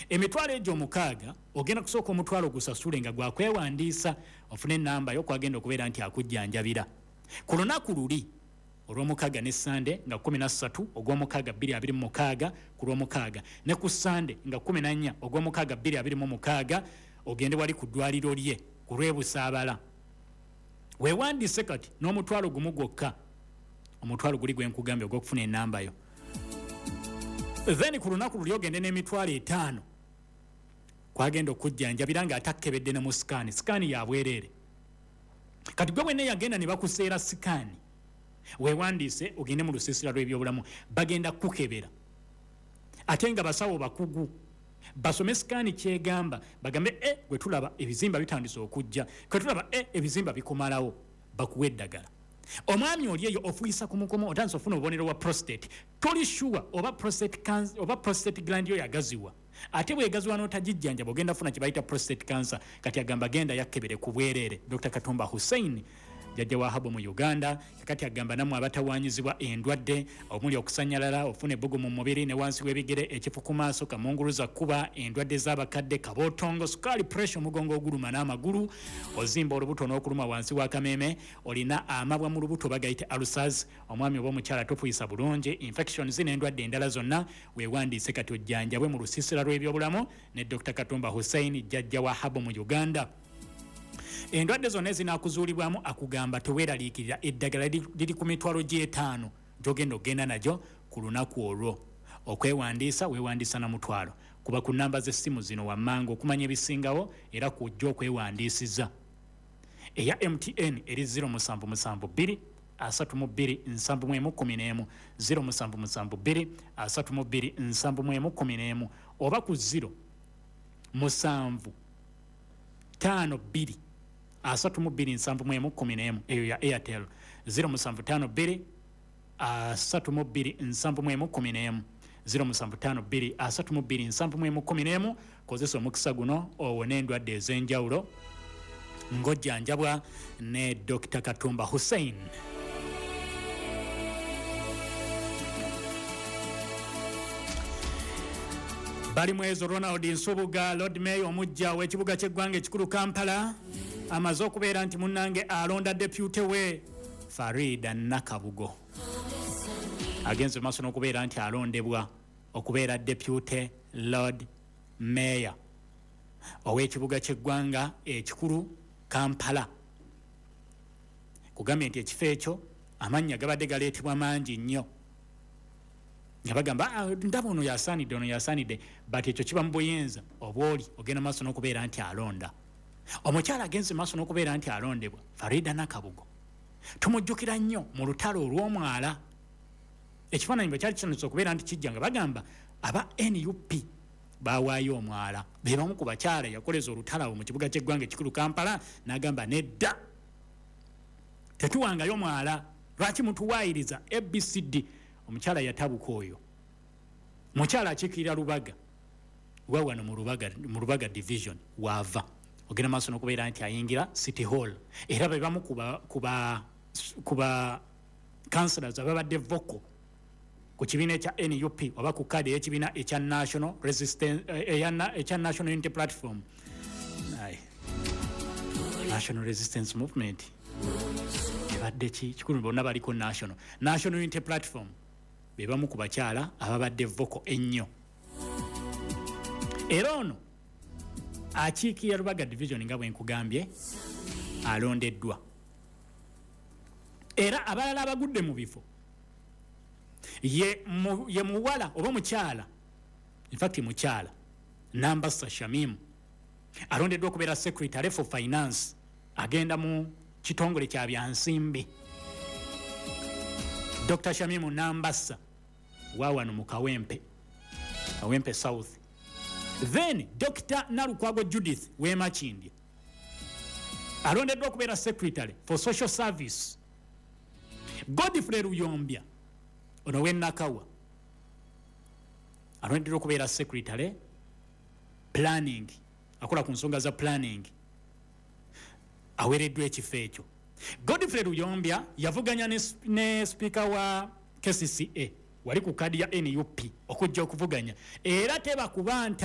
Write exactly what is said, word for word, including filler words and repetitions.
emitwalo egyo omukaaga ogenda kusooka omutwalo gusasule nga gwakwewandiisa ofune ennamba yo kwagenda okubeera nti akujjanjabira ku lunaku luli olw'omukaaga ne sande nga kumi na ssatu ogw'omukaaga bbiri abiri mu mukaaga ku lw'omukaaga ne ku sande nga kumi na nnya ogw'omukaaga bbiri abiri mu mukaaga ogende wali ku ddwaliro lye ku lw'ebusaabala weewandiise kati n'omutwalo gumu gwokka omutwalo guli gwenkugambye ogw'okufuna ennamba yo then ku lunaku luli ogende n'emitwalo etaano kwagenda okujjanjabira nga atakebedde ne mu sikaani sikaani ya bwereere kati gwe bwenne yagenda ne bakuseera sikaani weewandiise ogende mu lusiisira lw'ebyobulamu bagenda kukebera ate nga basawo bakugu basome sikaani kyegamba bagambe e gwe tulaba ebizimba bitandise okujja kwe tulaba e ebizimba bikumalawo bakuwa eddagala omwami oli eyo ofuyisa ku mukomo otandise ofuna obubonero wa prostate toli sure oba prostate cancer oba prostate gland yo yagaziwa ate bwegaziwa n'otagijjanjaba ogenda funa kye bayita prostate cancer kati agamba genda yakkebere ku bwereere Dr Katumba Hussein jajja wa Habo mu Uganda kati agamba namwe abatawanyizibwa endwadde omuli okusanyalala ofune ebbugu mu mubiri ne wansi w'ebigere ekifu ku maaso kamunguluza kuba endwadde z'abakadde kabootongo sukaali pressure mugongo oguluma n'amagulu ozimba olubuto n'okuluma wansi wa kameme olina amabwa mu lubuto bagayite ulcers omwami oba omukyala tofuyisa bulungi infections n'endwadde endala zonna weewandiise kati ojjanjabwe mu lusiisira lw'ebyobulamu ne Dr Katumba Hussein jajja wa Habo mu Uganda endwadde zonna ezinaakuzuulibwamu akugamba teweeraliikirira eddagala liri ku mitwalo gy'etaano gy'ogenda ogenda nagyo ku lunaku olwo okwewandiisa weewandiisa na mutwalo kuba ku nnamba z'essimu zino wammanga okumanya ebisingawo era kujja okwewandiisiza eya M T N eri zero musanvu musanvu bbiri asatu mu bbiri nsanvu mu emu kkumi n'emu zero musanvu musanvu bbiri asatu mu bbiri nsanvu mu emu kkumi n'emu oba ku zero musanvu ttaano bbiri asatu mu bbiri nsanvu mu emu kkumi n'emu eyo ya Airtel zero musanvu ttaano bbiri asatu mu bbiri nsanvu mu emu kkumi n'emu zero musanvu ttaano bbiri asatu mu bbiri nsanvu mu emu kkumi n'emu kozesa omukisa guno owone endwadde ez'enjawulo ng'ojjanjabwa ne Dr Katumba Hussein. bali mwezo Ronald Nsubuga Lord Mayor omujja w'ekibuga ky'eggwanga ekikulu Kampala amaze okubeera nti munnange alonda deputy we Farida Nakabugo agenze maaso n'okubeera nti alondebwa okubeera deputy Lord Mayor ow'ekibuga ky'eggwanga ekikulu Kampala kugambye nti ekifo ekyo amannya gabadde galeetebwa mangi nnyo nga bagamba ndaba ono yasaanidde ono yasaanidde but ekyo kiba mu buyinza obwoli ogenda maaso n'okubeera nti alonda omukyala agenze maaso n'okubeera nti alondebwa Farida Nakabugo tumujjukira nnyo mu lutalo olw'omwala ekifaananyi bwe kyali kitandise okubeera nti kijja nga bagamba aba N U P baawaayo omwala be bamu ku bakyala yakoleza olutalo mu kibuga ky'eggwanga ekikulu Kampala n'agamba nedda tetuwangayo mwala lwaki mutuwaayiriza A B C D omukyala yatabuka oyo mukyala akiikirira Lubaga wa wano mu Lubaga mu Lubaga division waava ogenda maaso n'okubeera nti ayingira City Hall era be bamu kuba kuba kuba councillors ababadde vocal ku kibiina ekya N U P oba ku kadi y'ekibiina ekya National Resistance ekya National Unity Platform Aye. National Resistance Movement ebadde ki kikulu bonna baliko National National Unity Platform be bamu ku bakyala ababadde vocal ennyo era ono akiikirira Lubaga division nga bwe nkugambye alondeddwa era abalala abagudde mu bifo ye mu, ye muwala oba mukyala in fact mukyala Nambassa Shamim alondeddwa okubeera secretary for finance agenda mu kitongole kya byansimbi Doctor Shamim Nambassa wawano mu Kawempe Kawempe South. Then Doctor Nalukwago Judith Wemakindi alondeddwa okubeera secretary for social service. Godfrey Ruyombya ono w'Ennakawa alondeddwa okubeera secretary planning akola ku nsonga za planning awereddwa ekifo ekyo. Godfrey Ruyombya yavuganya ne, ne speaker wa K C C A wali ku kadi ya N U P okujja okuvuganya era teba kubanta